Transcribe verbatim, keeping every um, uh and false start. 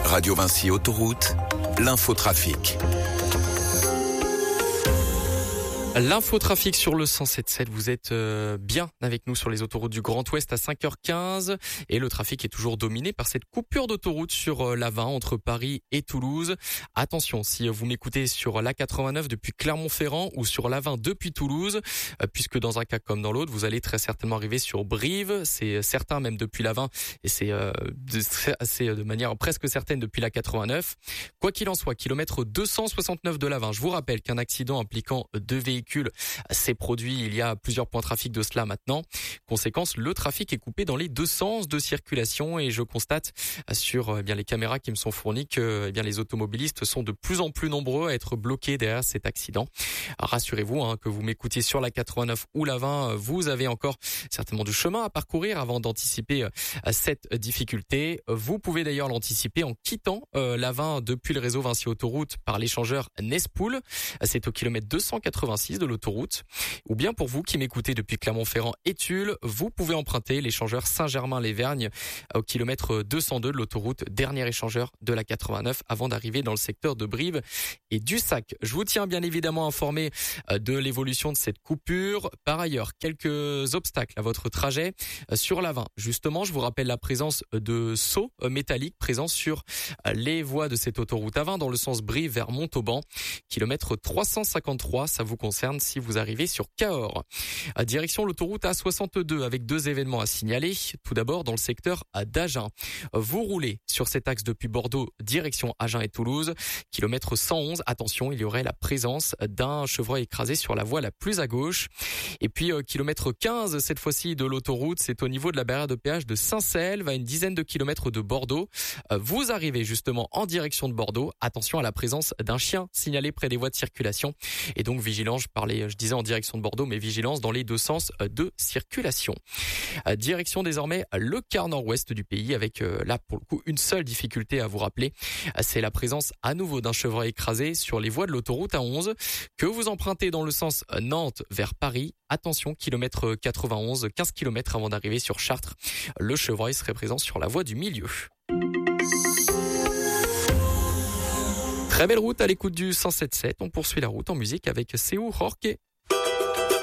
Radio Vinci Autoroute, l'infotrafic. L'infotrafic sur le cent sept sept, vous êtes euh, bien avec nous sur les autoroutes du Grand Ouest à cinq heures quinze et le trafic est toujours dominé par cette coupure d'autoroute sur euh, l'A vingt entre Paris et Toulouse. Attention, si vous m'écoutez sur l'A quatre-vingt-neuf depuis Clermont-Ferrand ou sur l'A vingt depuis Toulouse, euh, puisque dans un cas comme dans l'autre, vous allez très certainement arriver sur Brive, c'est certain même depuis l'A vingt et c'est euh, de, c'est de manière presque certaine depuis l'A quatre-vingt-neuf. Quoi qu'il en soit, kilomètre deux cent soixante-neuf de l'A vingt, je vous rappelle qu'un accident impliquant deux véhicules s'est produit il y a plusieurs points de trafic de cela maintenant. Conséquence, le trafic est coupé dans les deux sens de circulation et je constate sur eh bien les caméras qui me sont fournies que eh bien les automobilistes sont de plus en plus nombreux à être bloqués derrière cet accident. Rassurez-vous hein, que vous m'écoutiez sur la quatre-vingt-neuf ou la vingt, vous avez encore certainement du chemin à parcourir avant d'anticiper cette difficulté. Vous pouvez d'ailleurs l'anticiper en quittant euh, la vingt depuis le réseau Vinci Autoroute par l'échangeur Nespool. C'est au kilomètre deux cent quatre-vingt-six de l'autoroute. Ou bien pour vous qui m'écoutez depuis Clermont-Ferrand et Tulle, vous pouvez emprunter l'échangeur Saint-Germain-les-Vergnes au kilomètre deux cent deux de l'autoroute, dernier échangeur de la quatre-vingt-neuf avant d'arriver dans le secteur de Brive et du Sac. Je vous tiens bien évidemment informé de l'évolution de cette coupure. Par ailleurs, quelques obstacles à votre trajet sur l'A vingt. Justement, je vous rappelle la présence de sauts métalliques présents sur les voies de cette autoroute A vingt dans le sens Brive vers Montauban. Kilomètre trois cent cinquante-trois, ça vous concerne si vous arrivez sur Cahors. À direction l'autoroute A soixante-deux avec deux événements à signaler. Tout d'abord dans le secteur d'Agen. Vous roulez sur cet axe depuis Bordeaux direction Agen et Toulouse. Kilomètre cent onze, attention, il y aurait la présence d'un chevreuil écrasé sur la voie la plus à gauche. Et puis euh, kilomètre quinze, cette fois-ci de l'autoroute, c'est au niveau de la barrière de péage de Saint-Selve, à une dizaine de kilomètres de Bordeaux. Euh, vous arrivez justement en direction de Bordeaux. Attention à la présence d'un chien signalé près des voies de circulation. Et donc vigilance, je parlais, je disais en direction de Bordeaux, mais vigilance dans les deux sens de circulation. Euh, direction désormais le quart nord-ouest du pays avec euh, là pour le coup une seule difficulté à vous rappeler, euh, c'est la présence à nouveau d'un chevreuil écrasé sur les voies de l'autoroute A onze que vous empruntez dans le sens Nantes vers Paris. Attention, kilomètre quatre-vingt-onze, quinze kilomètres avant d'arriver sur Chartres. Le chevreuil serait présent sur la voie du milieu. Très belle route à l'écoute du cent sept sept. On poursuit la route en musique avec Seu Jorge.